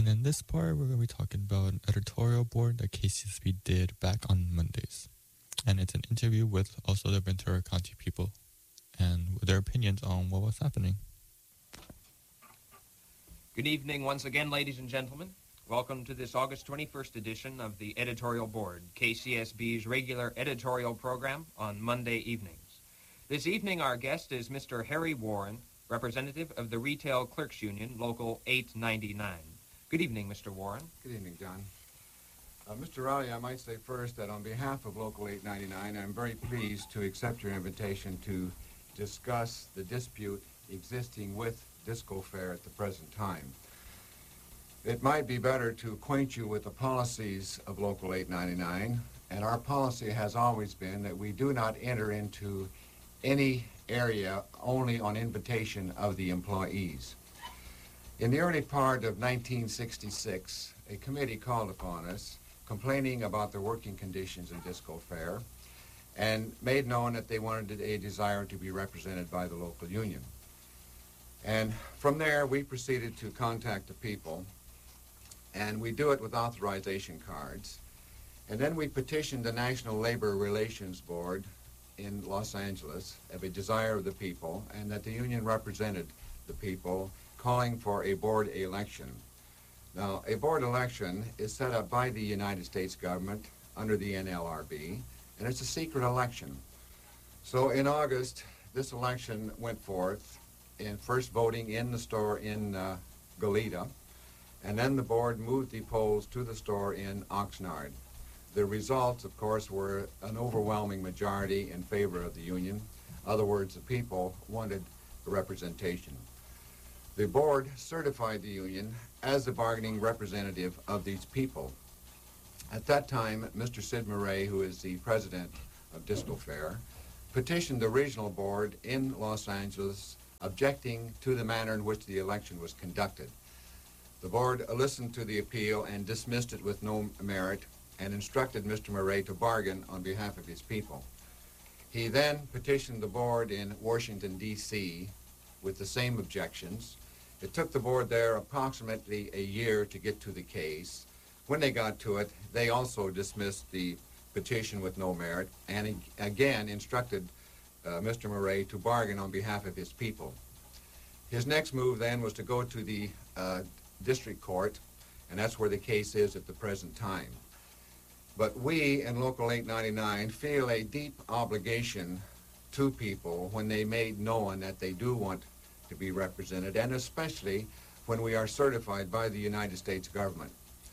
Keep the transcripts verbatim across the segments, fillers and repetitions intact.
And in this part, we're going to be talking about an editorial board that K C S B did back on Mondays. And it's an interview with also the Ventura County people and their opinions on what was happening. Good evening once again, ladies and gentlemen. Welcome to this August twenty-first edition of the Editorial Board, K C S B's regular editorial program on Monday evenings. This evening, our guest is Mister Harry Warren, representative of the Retail Clerks Union, Local eight ninety-nine. Good evening, Mister Warren. Good evening, John. Uh, Mister Rowley, I might say first that on behalf of Local eight ninety-nine, I'm very pleased to accept your invitation to discuss the dispute existing with Disco Fair at the present time. It might be better to acquaint you with the policies of Local eight ninety-nine, and our policy has always been that we do not enter into any area only on invitation of the employees. In the early part of nineteen sixty-six, a committee called upon us complaining about the working conditions in Disco Fair and made known that they wanted a desire to be represented by the local union. And from there, we proceeded to contact the people, and we do it with authorization cards. And then we petitioned the National Labor Relations Board in Los Angeles of a desire of the people, and that the union represented the people, calling for a board election. Now, a board election is set up by the United States government under the N L R B, and it's a secret election. So in August, this election went forth, in first voting in the store in uh, Goleta, and then the board moved the polls to the store in Oxnard. The results, of course, were an overwhelming majority in favor of the union. In other words, the people wanted representation. The board certified the union as the bargaining representative of these people. At that time, Mister Sid Murray, who is the president of Disco Fair, petitioned the regional board in Los Angeles objecting to the manner in which the election was conducted. The board listened to the appeal and dismissed it with no merit and instructed Mister Murray to bargain on behalf of his people. He then petitioned the board in Washington, D C with the same objections. It took the board there approximately a year to get to the case. When they got to it, they also dismissed the petition with no merit and again instructed uh, Mister Murray to bargain on behalf of his people. His next move then was to go to the uh, district court, and that's where the case is at the present time. But we in Local eight ninety-nine feel a deep obligation to people when they made known that they do want to be represented, and especially when we are certified by the United States government.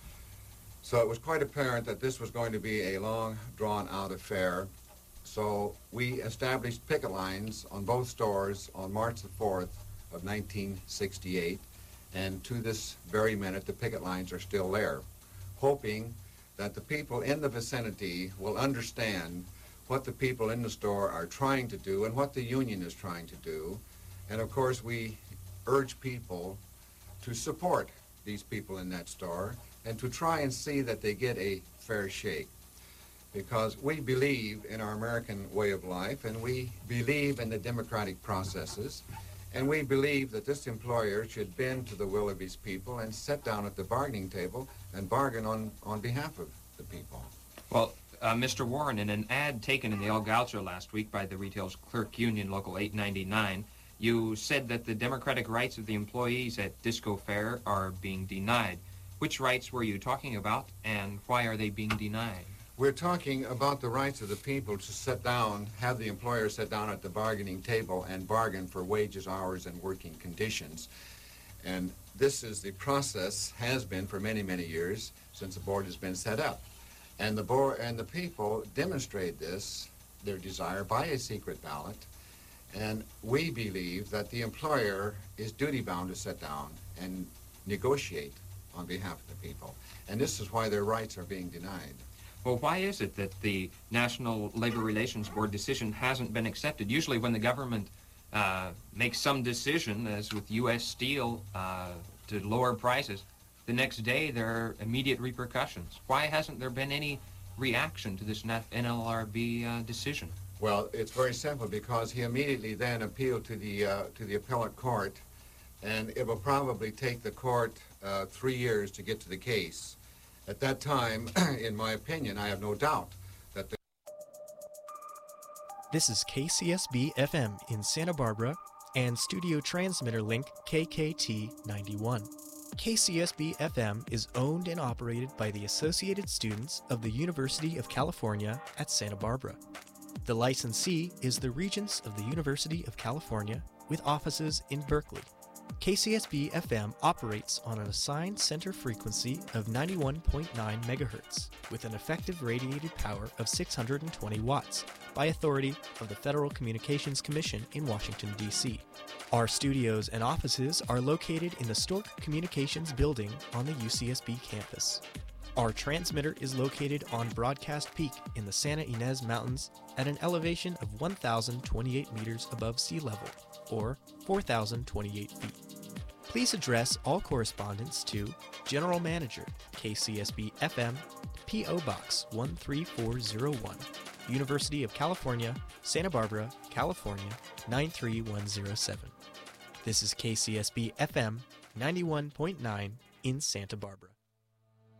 So it was quite apparent that this was going to be a long, drawn-out affair. So we established picket lines on both stores on March the fourth of nineteen sixty-eight, and to this very minute, the picket lines are still there, hoping that the people in the vicinity will understand what the people in the store are trying to do and what the union is trying to do. And of course, we urge people to support these people in that store and to try and see that they get a fair shake. Because we believe in our American way of life, and we believe in the democratic processes, and we believe that this employer should bend to the will of his people and sit down at the bargaining table and bargain on, on behalf of the people. Well, uh, Mister Warren, in an ad taken in the El Gaucho last week by the Retail Clerk Union, Local eight ninety-nine, you said that the democratic rights of the employees at Disco Fair are being denied. Which rights were you talking about, and why are they being denied? We're talking about the rights of the people to sit down, have the employer sit down at the bargaining table and bargain for wages, hours, and working conditions. And this is the process, has been for many, many years since the board has been set up. And the board and the people demonstrate this, their desire, by a secret ballot. And we believe that the employer is duty-bound to sit down and negotiate on behalf of the people. And this is why their rights are being denied. Well, why is it that the National Labor Relations Board decision hasn't been accepted? Usually when the government uh, makes some decision, as with U S Steel, uh, to lower prices, the next day there are immediate repercussions. Why hasn't there been any reaction to this N L R B uh, decision? Well, it's very simple, because he immediately then appealed to the uh, to the appellate court and it will probably take the court uh, three years to get to the case. At that time, in my opinion, I have no doubt that the... This is K C S B F M in Santa Barbara and studio transmitter link K K T ninety-one. K C S B F M is owned and operated by the Associated Students of the University of California at Santa Barbara. The licensee is the Regents of the University of California with offices in Berkeley. K C S B F M operates on an assigned center frequency of ninety-one point nine megahertz with an effective radiated power of six hundred twenty watts by authority of the Federal Communications Commission in Washington, D C Our studios and offices are located in the Stork Communications Building on the U C S B campus. Our transmitter is located on Broadcast Peak in the Santa Ynez Mountains at an elevation of one thousand twenty-eight meters above sea level, or four thousand twenty-eight feet. Please address all correspondence to General Manager, K C S B F M, P O Box one three four zero one, University of California, Santa Barbara, California nine three one zero seven. This is K C S B F M ninety-one point nine in Santa Barbara.